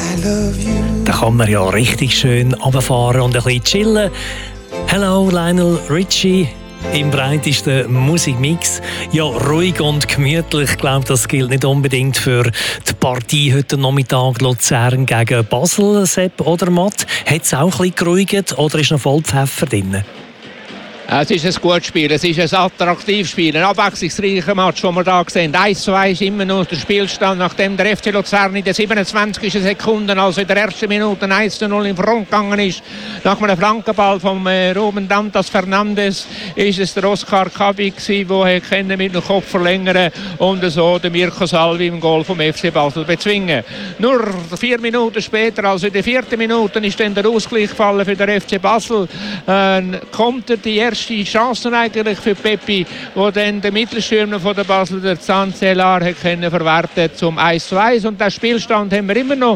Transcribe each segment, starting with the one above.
Da kann man ja richtig schön runterfahren und ein bisschen chillen. Hello, Lionel Richie im breitesten Musikmix. Ja, ruhig und gemütlich. Ich glaube, das gilt nicht unbedingt für die Partie heute Nachmittag Luzern gegen Basel, Sepp oder Matt. Hat es auch ein bisschen geruhigt oder ist noch voll Pfeffer drin? Es ist ein gutes Spiel, es ist ein attraktives Spiel, ein abwechslungsreicher Match, den wir hier sehen. 1:1 immer noch der Spielstand, nachdem der FC Luzern in den 27. Sekunden, also in der ersten Minute 1:0 in Front gegangen ist. Nach einem Flankenball von Ruben Dantas Fernandes ist es der Oscar Kabi der mit dem Kopf verlängern und so den Mirko Salvi im Goal vom FC Basel bezwingen. Nur 4 Minuten später, also in der 4. Minute, ist dann der Ausgleich gefallen für den FC Basel. Kommt die erste Chancen eigentlich für Peppi, wo dann der Mittelstürmer von der Basel, der Zanzelar, verwerten zum 1:1. Und den Spielstand haben wir immer noch.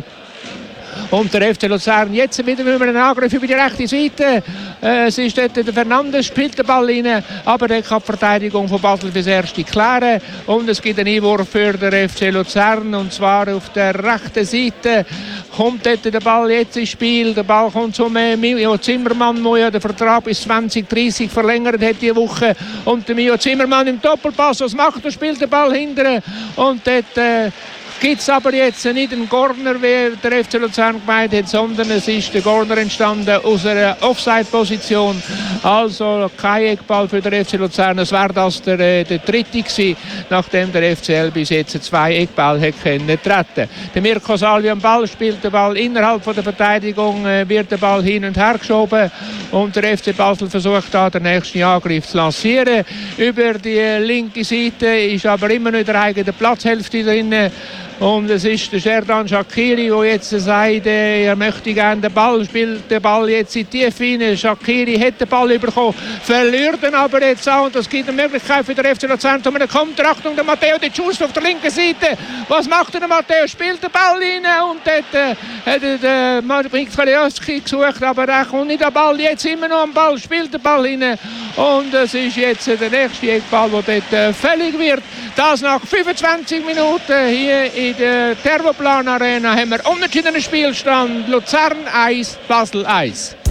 Und der FC Luzern jetzt wieder mit einem Angriff über die rechte Seite. Es ist dort der Fernandes, spielt den Ball rein, aber der kann die Verteidigung von Basel fürs Erste klären. Und es gibt einen Einwurf für den FC Luzern, und zwar auf der rechten Seite. Kommt dort der Ball jetzt ins Spiel. Der Ball kommt zum Mio Zimmermann, der ja den Vertrag bis 2030 verlängert hat diese Woche. Und der Mio Zimmermann im Doppelpass, was macht er? Spielt den Ball hinterher. Und dort gibt es aber jetzt nicht einen Corner, wie der FC Luzern gemeint hat, sondern es ist der Corner entstanden aus einer Offside-Position. Also kein Eckball für den FC Luzern. Es wäre das der dritte gewesen, nachdem der FCL bis jetzt 2 Eckball hätte treten. Der Mirko Salvi am Ball, spielt den Ball innerhalb von der Verteidigung, wird der Ball hin und her geschoben und der FC Basel versucht da den nächsten Angriff zu lancieren. Über die linke Seite ist aber immer noch in der eigenen Platzhälfte drin. Und es ist der Sherdan Shaqiri, der jetzt sagt, er möchte gerne den Ball, spielt den Ball jetzt in die Tiefe rein. Shaqiri hat den Ball bekommen, verliert ihn aber jetzt auch. Und das gibt eine Möglichkeit für den FC Luzern. Und dann kommt der Achtung, der Matteo De Giusto auf der linken Seite. Was macht der Matteo? Spielt den Ball rein und dort hat der Mikalioski gesucht, aber er kommt nicht am Ball. Jetzt immer noch am Ball, spielt den Ball rein. Und es ist jetzt der nächste Eckball, der dort fällig wird. Das nach 25 Minuten hier in der Thermoplan Arena haben wir unentschiedenen Spielstand. Luzern 1, Basel 1.